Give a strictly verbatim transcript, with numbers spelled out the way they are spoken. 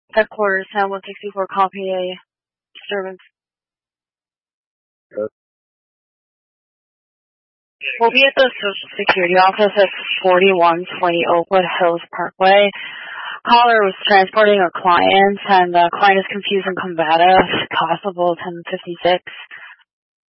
Headquarters, San one sixty-four, copy a disturbance. Good. We'll be at the Social Security office at forty-one twenty Oakwood Hills Parkway. Caller was transporting a client, and the client is confused and combative. Possible ten fifty-six.